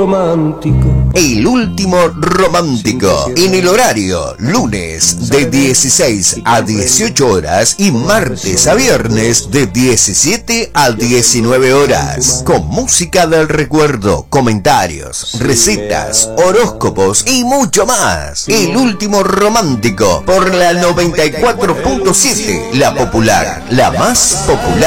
romántico. El último romántico, en el horario lunes de 16 a 18 horas y martes a viernes de 17 a 19 horas, con música del recuerdo, comentarios, recetas, horóscopos y mucho más. El último romántico por la 94.7, la popular, la más popular.